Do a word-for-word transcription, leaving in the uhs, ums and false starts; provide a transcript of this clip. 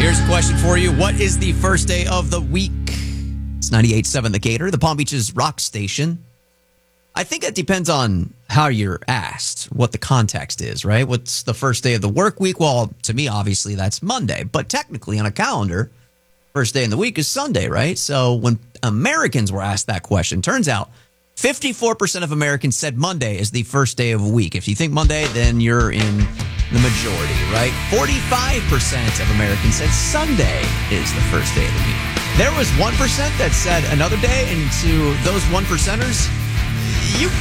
Here's a question for you. What is the first day of the week? It's ninety-eight point seven The Gator, the Palm Beach's rock station. I think it depends on how you're asked, what the context is, right? What's the first day of the work week? Well, to me, obviously, that's Monday. But technically, on a calendar, first day in the week is Sunday, right? So when Americans were asked that question, turns out fifty-four percent of Americans said Monday is the first day of a week. If you think Monday, then you're in the majority, right? forty-five percent of Americans said Sunday is the first day of the week. There was one percent that said another day, and to those one percenters, you